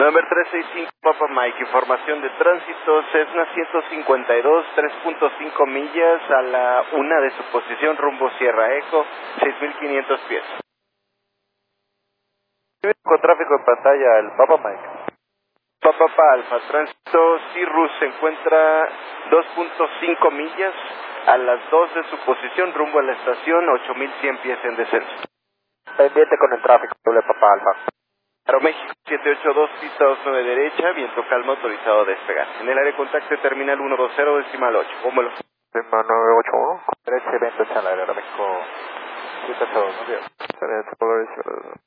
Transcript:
Number 365 Papa Mike, información de tránsito, Cessna 152, 3.5 millas a la 1 de su posición rumbo Sierra Eco, 6.500 pies. Con tráfico en pantalla, el Papa Mike. Papa Alfa, tránsito Cirrus se encuentra 2.5 millas a las 2 de su posición rumbo a la estación, 8.100 pies en descenso. Pendiente con el tráfico, el Papa Alfa. Aeroméxico 782, pista 29 derecha, viento calma, autorizado a despegar. En el área de contacto terminal 120, decimal 8. Póngalo. Lima 981, derecha y 20 en el Aeroméxico 782,